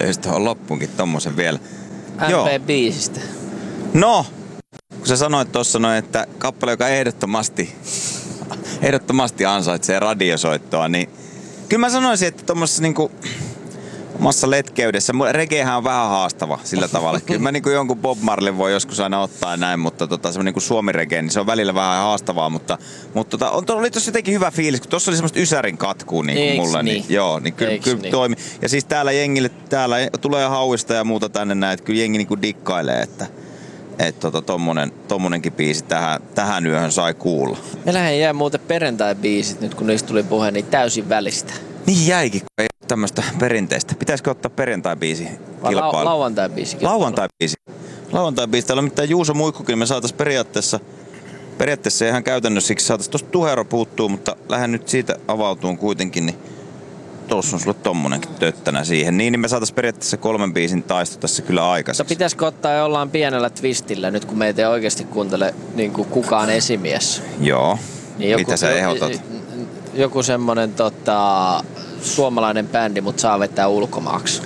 lyhyesti tuohon loppuunkin tommosen vielä. MP-biisistä. No, kun sä sanoit tuossa noin, että kappale, joka ehdottomasti ansaitsee radiosoittoa, niin kyllä mä sanoisin, että tuommoisessa niinku omassa letkeydessä, regehän on vähän haastava sillä tavalla. Kyllä mä niinku jonkun Bob Marley voi joskus aina ottaa näin, mutta semmoinen niinku suomi-reggae, niin se on välillä vähän haastavaa, mutta oli tossa jotenkin hyvä fiilis, kun tossa oli semmoista ysärin katkua niinku mulla, niin joo, niin kyllä niin toimi. Ja siis täällä jengille, täällä tulee hauista ja muuta tänne näin, että kyllä jengi niinku dikkailee, että tommonenkin biisi tähän yöhön sai kuulla. Meillähän jää muuten perjantai-biisit nyt, kun niistä tuli puhe, niin täysin välistä. Niin jäikin, kun ei ole tämmöistä perinteistä. Pitäisikö ottaa perjantai-biisi kilpailu? Lauantai-biisi. Lauantai-biisi. Täällä on mitään Juuso Muikkukin. Me saatais periaatteessa ihan käytännössä siksi saatais tosta Tuhero puuttuu, mutta lähden nyt siitä avautuun kuitenkin, niin tossa on sulle tommonenkin töttänä siihen. Niin me saatais periaatteessa 3 biisin taisto tässä kyllä aikaiseksi. Mutta pitäisikö ottaa jollain pienellä twistillä nyt, kun meitä ei oikeasti kuuntele niin kuin kukaan esimies? Joo. Niin mitä sä ehdotat? Joku semmonen suomalainen bändi, mutta saa vetää ulkomaaksi.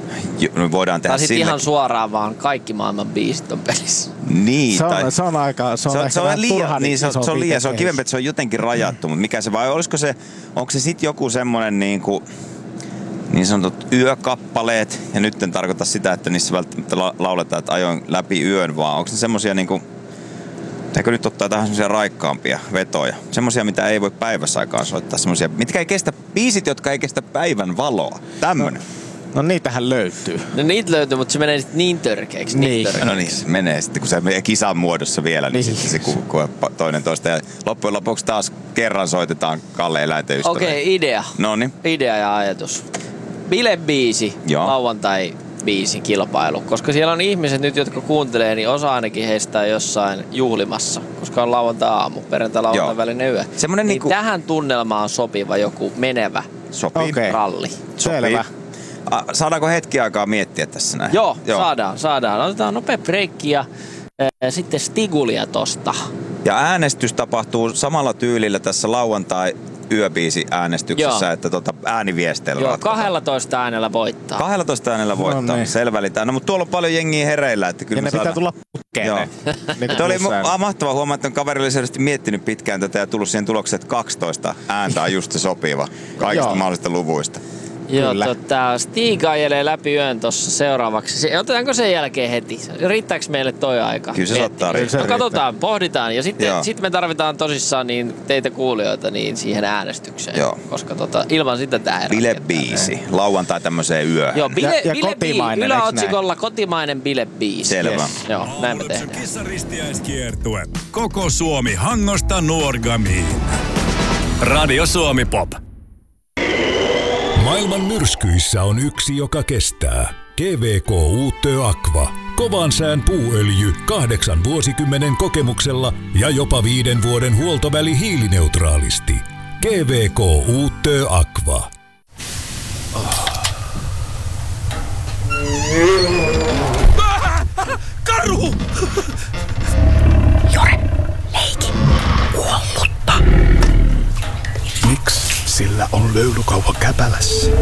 Me voidaan tehdä tai sit ihan suoraan vaan kaikki maailman biisit on pelissä. Niin. Se on aika liian, niin se on liian, se on kivempi, että se on jotenkin rajattu, mutta mikä se vai onko se sit joku semmonen niinku niin sanotut yökappaleet, ja nyt en tarkoita sitä, että niissä välttämättä lauletaan, että ajoin läpi yön, vaan onko ne semmosia niinku, pitääkö nyt ottaa tähän semmosia raikkaampia vetoja, semmosia, mitä ei voi päivässä aikaan soittaa, semmosia, mitkä ei kestä, biisit, jotka ei kestä päivän valoa, tämmönen. No niitähän löytyy. No niitä löytyy, mutta se menee sitten niin törkeäksi. Niin. No niin, se menee sitten, kun se menee kisan muodossa vielä, niin sitten se kuuluu toinen toista. Ja loppujen lopuksi taas kerran soitetaan Kalle eläinten ystävä. Okei, idea. Noniin. Idea ja ajatus. Bilebiisi, lauantai-biisi kilpailu. Koska siellä on ihmiset nyt, jotka kuuntelee, niin osa ainakin heistä on jossain juhlimassa. Koska on lauantai-aamu, perjantai-lauantai välinen yö. Semmoinen niin tähän tunnelmaan sopiva joku menevä ralli. Selvä. Saadaanko hetki aikaa miettiä tässä näin? Joo. Saadaan. Otetaan nopea breikki ja sitten Stigulia tosta. Ja äänestys tapahtuu samalla tyylillä tässä lauantai-yöbiisi äänestyksessä, että ääniviesteillä. Joo, 12 äänellä voittaa. 12 äänellä voittaa, no niin. Selvä. No, mutta tuolla on paljon jengiä hereillä. Että kyllä ja ne pitää tulla putkeen. Joo. Tämä oli mahtava huomaa, että on kaveri oli selvästi miettinyt pitkään tätä ja tullut siihen tulokseen, että 12 ääntä on just se sopiva kaikista mahdollisista luvuista. Joo, Stig ajelee läpi yön tossa seuraavaksi. Otetaanko sen jälkeen heti? Riittääkö meille toi aika? Kyllä se saattaa riittää. No katsotaan, pohditaan. Ja sitten me tarvitaan tosissaan niin teitä kuulijoita niin siihen äänestykseen. Joo. Koska ilman sitä tää ei bilebiisi. Lauantai tämmöiseen yöhön. Joo, ja kotimainen. Yläotsikolla kotimainen bilebiisi. Selvä. Yes. Joo, näin me tehdään. Kisaristiäiskiertue. Koko Suomi Hangosta Nuorgamiin. Radio Suomi Pop. Maailman myrskyissä on yksi, joka kestää. GVK Uutö Aqua. Kovan sään puuöljy 8 vuosikymmenen kokemuksella ja jopa 5 vuoden huoltoväli hiilineutraalisti. GVK Uutö Aqua. Karhu! Jore, leiki. Kuollutta. Miksi sillä on löylykauha käpälässä?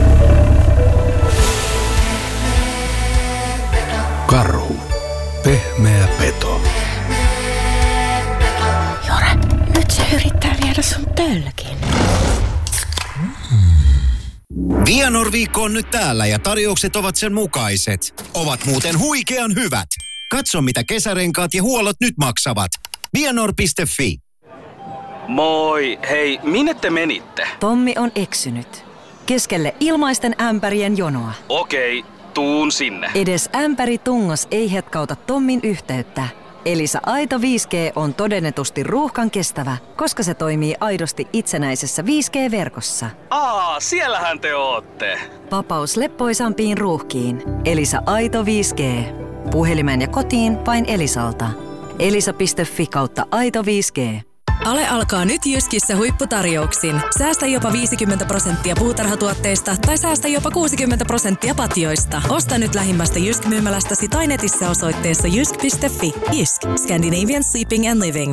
Karhu. Pehmeä peto. Jore, nyt se yrittää viedä sun tölkin. Vianor-viikko on nyt täällä ja tarjoukset ovat sen mukaiset. Ovat muuten huikean hyvät. Katso mitä kesärenkaat ja huollot nyt maksavat. Vianor.fi. Moi, hei, minne te menitte? Tommi on eksynyt. Keskelle ilmaisten ämpärien jonoa. Okei, tuun sinne. Edes ämpäri tungos ei hetkauta Tommin yhteyttä. Elisa Aito 5G on todennetusti ruuhkan kestävä, koska se toimii aidosti itsenäisessä 5G-verkossa. Siellähän te ootte. Vapaus leppoisampiin ruuhkiin. Elisa Aito 5G. Puhelimeen ja kotiin vain Elisalta. elisa.fi/Aito 5G. Ale alkaa nyt Jyskissä huipputarjouksin. Säästä jopa 50% puutarhatuotteista tai säästä jopa 60% patjoista. Osta nyt lähimmästä Jysk-myymälästäsi tai netissä osoitteessa jysk.fi. Jysk. Scandinavian Sleeping and Living.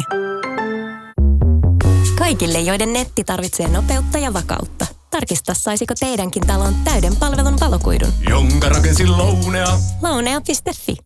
Kaikille, joiden netti tarvitsee nopeutta ja vakautta. Tarkista, saisiko teidänkin talon täyden palvelun valokuidun. Jonka rakensin Lounea. Lounea.fi.